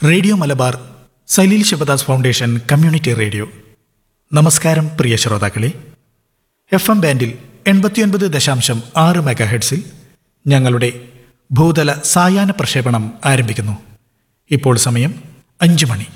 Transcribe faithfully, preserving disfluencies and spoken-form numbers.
Radio Malabar Saleel Sivadas foundation community radio. നമസ്കാരം പ്രിയ ശ്രോതാക്കളെ. F M ബാൻഡിൽ എൺപത്തിയൊൻപത് ദശാംശം ആറ് മെഗാ ഹെഡ്സിൽ ഞങ്ങളുടെ ഭൂതല സായാഹ്ന പ്രക്ഷേപണം ആരംഭിക്കുന്നു. ഇപ്പോൾ സമയം അഞ്ചു മണി.